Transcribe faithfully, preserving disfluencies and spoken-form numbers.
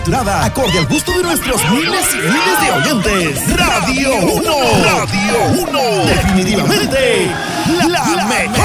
Acorde al gusto de nuestros miles y miles de oyentes. Radio uno. Radio uno. Definitivamente la, la mejor.